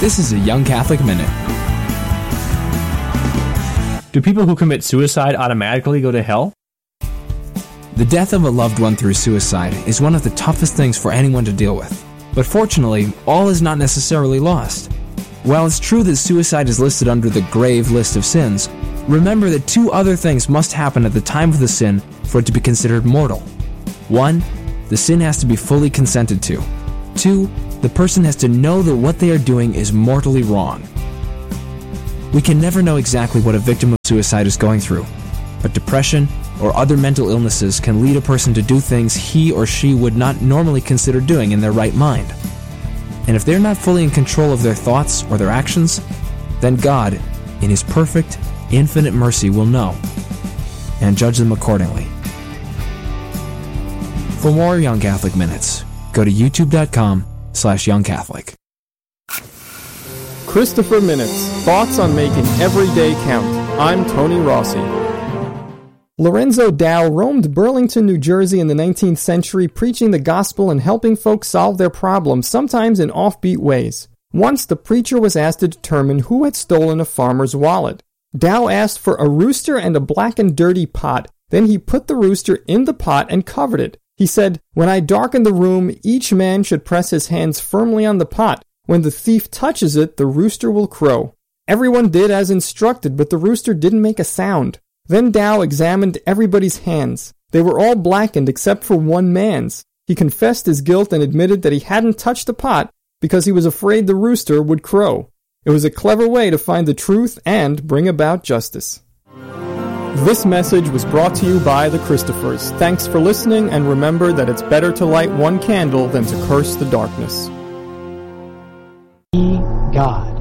This is a Young Catholic Minute. Do people who commit suicide automatically go to hell? The death of a loved one through suicide is one of the toughest things for anyone to deal with. But fortunately, all is not necessarily lost. While it's true that suicide is listed under the grave list of sins, remember that two other things must happen at the time of the sin for it to be considered mortal. 1. The sin has to be fully consented to. 2. The person has to know that what they are doing is mortally wrong. We can never know exactly what a victim of suicide is going through, but depression or other mental illnesses can lead a person to do things he or she would not normally consider doing in their right mind. And if they're not fully in control of their thoughts or their actions, then God, in His perfect, infinite mercy, will know and judge them accordingly. For more Young Catholic Minutes, go to youtube.com/youngcatholic. Christopher Minutes, thoughts on making every day count. I'm Tony Rossi. Lorenzo Dow roamed Burlington, New Jersey in the 19th century, preaching the gospel and helping folks solve their problems, sometimes in offbeat ways. Once the preacher was asked to determine who had stolen a farmer's wallet. Dow asked for a rooster and a black and dirty pot. Then he put the rooster in the pot and covered it. He said, "When I darken the room, each man should press his hands firmly on the pot. When the thief touches it, the rooster will crow." Everyone did as instructed, but the rooster didn't make a sound. Then Dow examined everybody's hands. They were all blackened except for one man's. He confessed his guilt and admitted that he hadn't touched the pot because he was afraid the rooster would crow. It was a clever way to find the truth and bring about justice. This message was brought to you by the Christophers. Thanks for listening, and remember that it's better to light one candle than to curse the darkness. God.